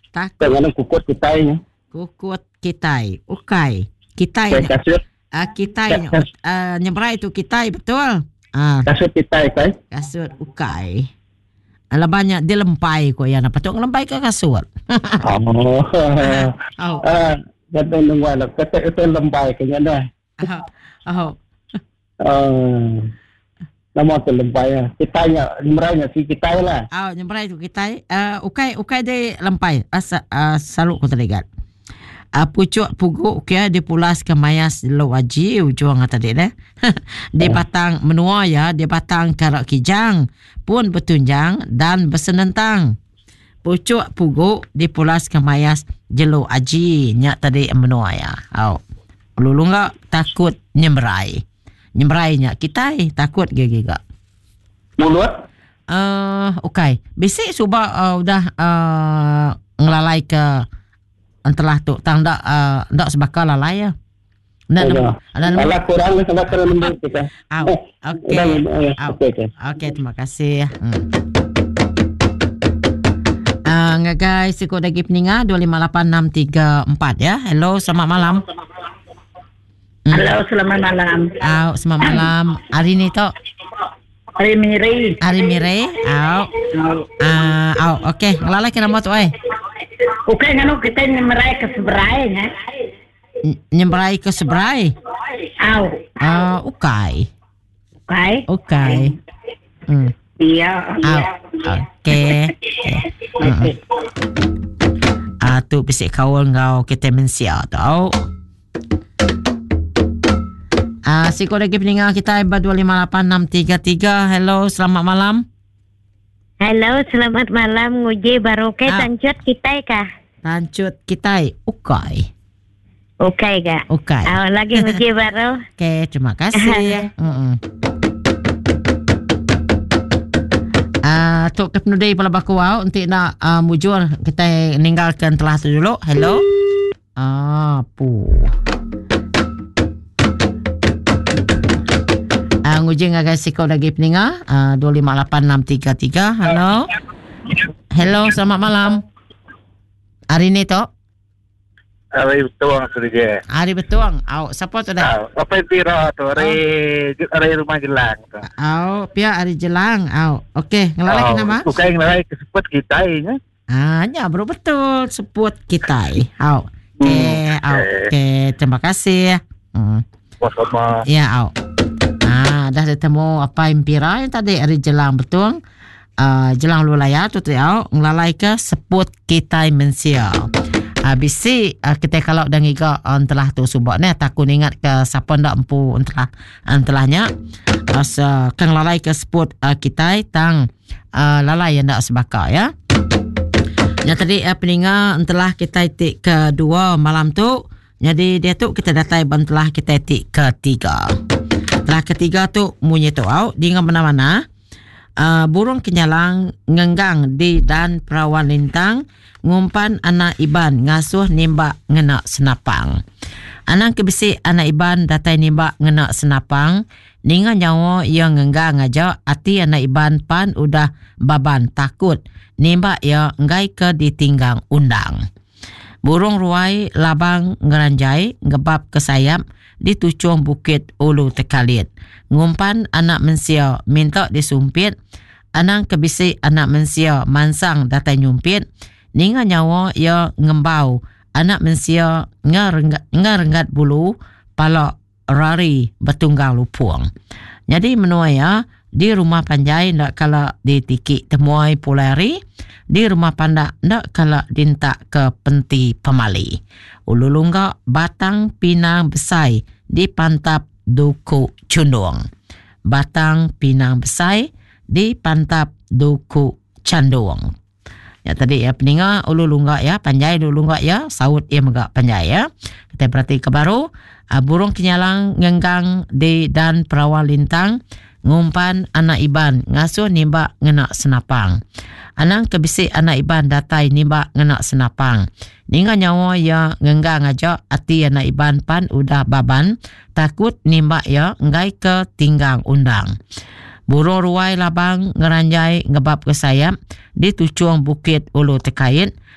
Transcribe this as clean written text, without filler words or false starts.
Takut. Jangan kukut kitanya. Kukut kitai. Ukai. Kitai. Kasut. Kitai. Nyemrai itu kitai, betul? Kasut kitai, kai. Kasut ukai. Alah banyak dia lempai ko yan. Apa tu ngelempai ke kasut? Kata nunggu anak. Kata itu lempai kanya dah. Nama tu lempai ya. Kitanya, nyemrainya si kitai lah. Nyemrai itu kitai. Ukai dia lempai. Saluk ko terlihat. Pucuk puguk dipulas ke mayas lo waji ujung tadi deh. Di batang menua ya, di batang karak kijang pun bertunjang dan bersenentang. Pucuk puguk dipulas ke mayas jelo aji nyak tadi menua ya. Lulu enggak takut nyemrai. Nyemrainya kitai takut gak. Mulut? Okay. Bisik subah udah ngelalai ke antelah tu tang dak sebakal lalai ya. Alah kurang sama lembut kita. Okey, terima kasih. Guys, ikut lagi peningat 258634 ya. Hello, selamat malam. Halo, selamat malam. Selamat malam. Hari ni tok. Hari Mire. Okey, ngelalai ke nama tu Ukai nganu kita nyemrai ke seberai nya. Nyemrai ke seberai? Ukai. Iya. Okey. Tu bisik kawan kau kita mensia tau. Siko lagi peninggal kita 258633. Hello, selamat malam. Halo, selamat malam. Nguji baroke tancut kitai kah? Tancut kitai, ukai. Ukai kah? Ukai. Lagi nguji baro. Okey, terima kasih. Tok kepnudai pala baku untuk nak mujur kita ninggalkan telah tu dulu. Hello. Nguji ngagai sikau lagi peninga 258633. Hello, selamat malam. Hari ni tok? Hari betuang saja. Hari betuang. Siapa tu dah? Apa pira tu? Hari rumah Jelang tu. Pihak hari Jelang. Okey, ngelalai nama? Bukan ngelalai ke seput kita nya. Ya, bro betul seput kita. Okey, terima kasih. Sama. Ya, dah ketemu apa impira yang tadi hari Jelang betul. Jelang lulaya tu ngelalai ke seput kita mensia. Bisi kita kalau dah ngiga telah tu subak ni takut ingat ke siapa ndak empu antelahnya kang lalai ke seput kita tang lalai yang ndak sebaka ya. Yang tadi peninga telah kita titik kedua malam tu. Jadi dia tu kita datai bantelah kita titik ketiga. Telah ketiga tu munyi tu di mana-mana burung kenyalang ngenggang di dan perawan lintang ngumpan anak iban ngasuh nimba ngena senapang. Anang kebisi anak iban datai nimba ngena senapang ninga nyawa yang ngenggang aja ati anak iban pan udah baban takut nimba ya ngai ke ditinggang undang. Burung ruai labang ngeranjai ngebab ke sayap di tucung bukit ulu tekalit. Ngumpan anak mensia minta disumpit. Anang kebisi anak mensia mansang datai nyumpit. Ninga nyawa ya ngembau anak mensia ngarenggat bulu pala rari betunggang lupuang. Jadi menua ya di rumah panjai ndak kala ditiki temuai pulari, di rumah panda ndak kala dintak ke penti pemali. Ululungga batang pinang besai di pantap duku cundung. Batang pinang besai di pantap duku candung. Ya tadi ya peninga ululungga ya panjai ululungga ya saut ia megak panjai ya. Kita berarti ke baru burung kenyalang ngenggang di dan perawan lintang ngumpan anak iban ngasuh nimba ngena senapang. Anang kebisi anak iban datai nimba ngena senapang. Ninga nyawa ya ngenggang aja ati anak iban pan udah baban takut nimba ya ngai ke tinggang undang. Burung ruai labang ngeranjai ngebab ke sayap di tucung bukit ulu tekait.